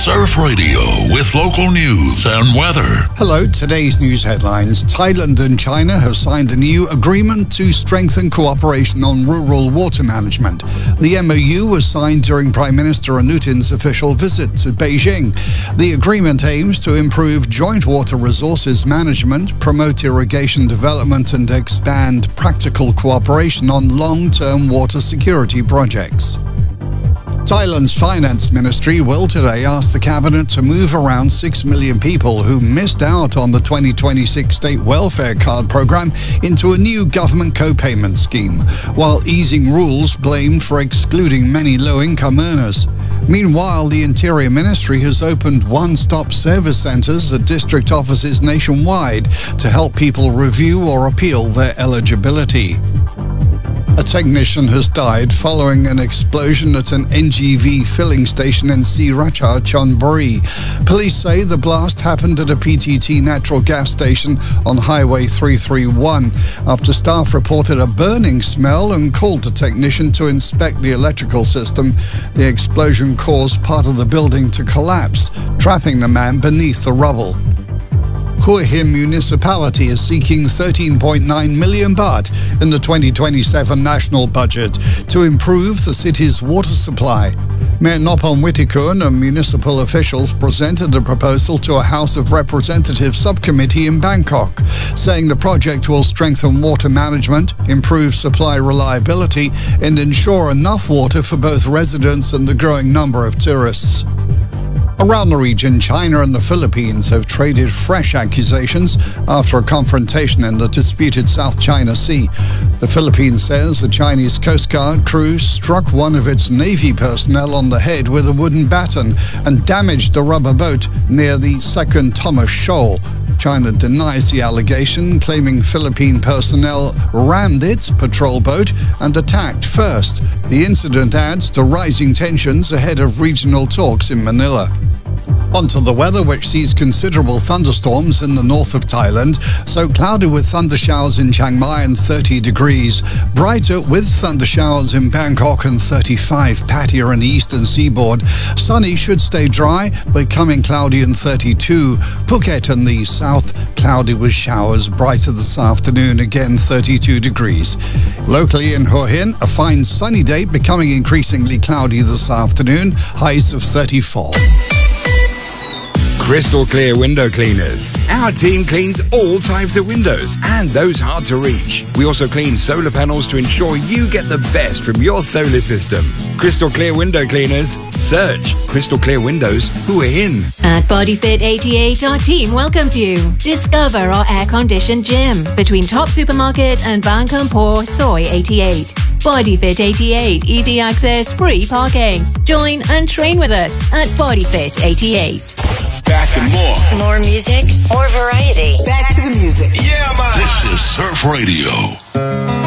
Surf Radio with local news and weather. Hello, today's news headlines. Thailand and China have signed a new agreement to strengthen cooperation on rural water management. The MOU was signed during Prime Minister Anutin's official visit to Beijing. The agreement aims to improve joint water resources management, promote irrigation development, and expand practical cooperation on long-term water security projects. Thailand's Finance Ministry will today ask the Cabinet to move around 6 million people who missed out on the 2026 State Welfare Card program into a new government co-payment scheme, while easing rules blamed for excluding many low-income earners. Meanwhile, the Interior Ministry has opened one-stop service centres at district offices nationwide to help people review or appeal their eligibility. A technician has died following an explosion at an NGV filling station in Sriracha, Chonburi. Police say the blast happened at a PTT natural gas station on Highway 331 after staff reported a burning smell and called a technician to inspect the electrical system. The explosion caused part of the building to collapse, trapping the man beneath the rubble. Hua Hin Municipality is seeking 13.9 million baht in the 2027 national budget to improve the city's water supply. Mayor Noppon Wittikun and municipal officials presented the proposal to a House of Representatives subcommittee in Bangkok, saying the project will strengthen water management, improve supply reliability, and ensure enough water for both residents and the growing number of tourists. Around the region, China and the Philippines have traded fresh accusations after a confrontation in the disputed South China Sea. The Philippines says the Chinese Coast Guard crew struck one of its Navy personnel on the head with a wooden baton and damaged a rubber boat near the second Thomas Shoal. China denies the allegation, claiming Philippine personnel rammed its patrol boat and attacked first. The incident adds to rising tensions ahead of regional talks in Manila. Onto the weather, which sees considerable thunderstorms in the north of Thailand, so cloudy with thunder showers in Chiang Mai and 30 degrees, brighter with thunder showers in Bangkok and 35 Pattaya and the eastern seaboard. Sunny should stay dry, becoming cloudy and 32. Phuket and the south, cloudy with showers, brighter this afternoon, again 32 degrees. Locally in Hua Hin, a fine sunny day, becoming increasingly cloudy this afternoon, highs of 34. Crystal Clear Window Cleaners. Our team cleans all types of windows and those hard to reach. We also clean solar panels to ensure you get the best from your solar system. Crystal Clear Window Cleaners. Search Crystal Clear Windows Hua Hin. At BodyFit 88, our team welcomes you. Discover our air-conditioned gym between Top Supermarket and Bang Kampor Soy 88. BodyFit 88, easy access, free parking. Join and train with us at BodyFit 88. Back and more. More music, more variety. Back to the music. Yeah, man. This is Surf Radio.